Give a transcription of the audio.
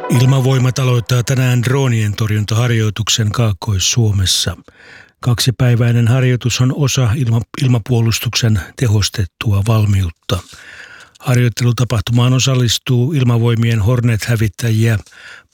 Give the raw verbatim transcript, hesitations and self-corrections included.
Ilmavoimat aloittaa tänään droonien torjuntaharjoituksen Kaakkois-Suomessa. Kaksipäiväinen harjoitus on osa ilma, ilmapuolustuksen tehostettua valmiutta. Harjoittelutapahtumaan osallistuu Ilmavoimien Hornet-hävittäjiä,